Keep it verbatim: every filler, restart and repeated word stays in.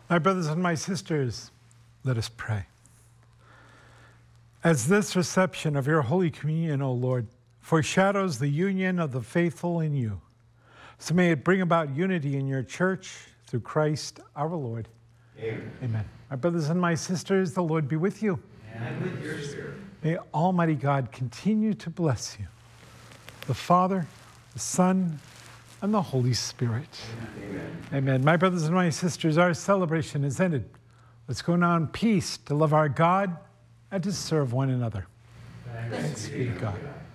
My brothers and my sisters, let us pray. As this reception of your Holy Communion, O Lord, foreshadows the union of the faithful in you, so may it bring about unity in your church through Christ our Lord. Amen. Amen. My brothers and my sisters, the Lord be with you. And with your spirit. May Almighty God continue to bless you, the Father, the Son, and the Holy Spirit. Amen. Amen. My brothers and my sisters, our celebration is ended. Let's go now in peace to love our God and to serve one another. Thanks, Thanks be to God.